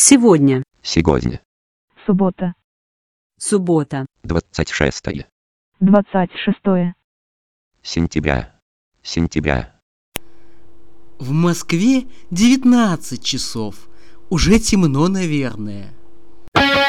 Сегодня. Сегодня. Суббота. Суббота. 26 26 сентября. Сентября. В Москве 19 часов. Уже темно, наверное.